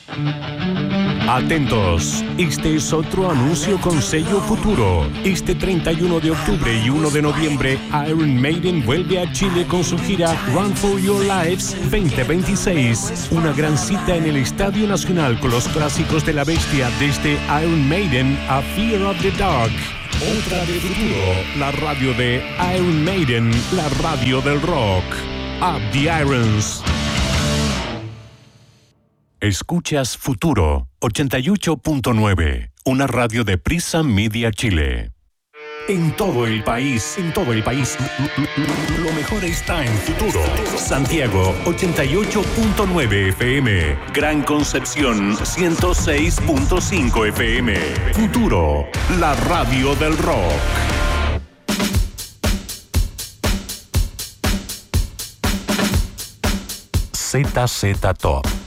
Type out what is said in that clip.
Atentos, este es otro anuncio con sello Futuro. Este 31 de octubre y 1 de noviembre, Iron Maiden vuelve a Chile con su gira Run for Your Lives 2026. Una gran cita en el Estadio Nacional con los clásicos de la bestia desde Iron Maiden a Fear of the Dark. Otra de Futuro, la radio de Iron Maiden, la radio del rock. Up the Irons. Escuchas Futuro 88.9, una radio de Prisa Media Chile. En todo el país, lo mejor está en Futuro. Santiago 88.9 FM, Gran Concepción 106.5 FM. Futuro, la radio del rock. ZZ Top.